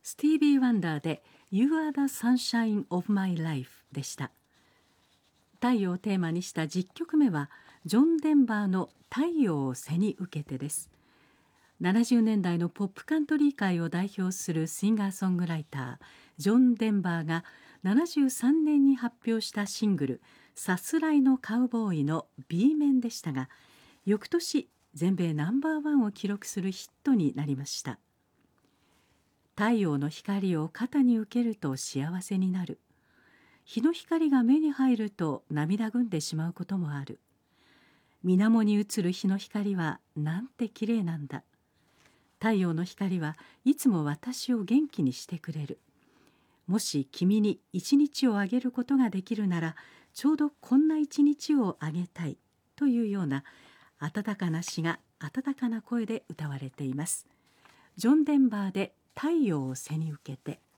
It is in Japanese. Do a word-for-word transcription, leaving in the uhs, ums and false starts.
スティービー・ワンダーで You are the sunshine of my life でした。太陽をテーマにしたじゅっきょくめはジョン・デンバーの太陽を背に受けてです。ななじゅうねんだいのポップカントリー界を代表するシンガーソングライタージョン・デンバーがななじゅうさんねんに発表したシングルさすらいのカウボーイの B 面でしたが、翌年全米ナンバーワンを記録するヒットになりました。太陽の光を肩に受けると幸せになる。日の光が目に入ると涙ぐんでしまうこともある。水面に映る日の光はなんて綺麗なんだ。太陽の光はいつも私を元気にしてくれる。もし君に一日をあげることができるなら、ちょうどこんな一日をあげたいというような温かな詩が温かな声で歌われています。ジョン・デンバーで太陽を背に受けて。